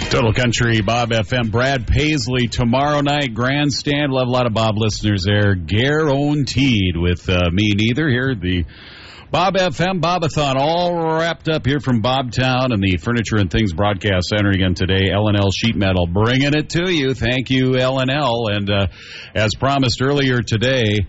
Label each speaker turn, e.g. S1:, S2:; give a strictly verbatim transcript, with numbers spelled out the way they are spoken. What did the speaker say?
S1: Total Country, Bob F M, Brad Paisley tomorrow night, Grandstand. Love a lot of Bob listeners there. Guaranteed with uh, me neither. Here, the Bob F M Bobathon all wrapped up here from Bobtown and the Furniture and Things Broadcast Center again today. L and L Sheet Metal bringing it to you. Thank you, L and L. And uh, as promised earlier today,